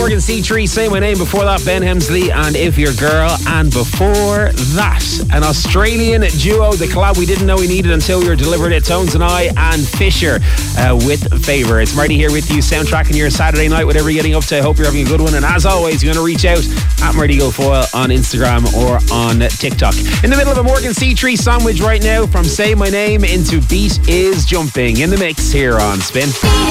Morgan C3, Say My Name. Before that, Ben Hemsley and If Your Girl. And before that, an Australian duo, the collab we didn't know we needed until we were delivered it. Tones and I and Fisher with Favour. It's Marty here with you, soundtracking your Saturday night, whatever you're getting up to. I hope you're having a good one. And as always, you're going to reach out at Marty Guilfoyle on Instagram or on TikTok. In the middle of a Morgan C3 sandwich right now, from Say My Name into Beat Is Jumping in the mix here on Spin.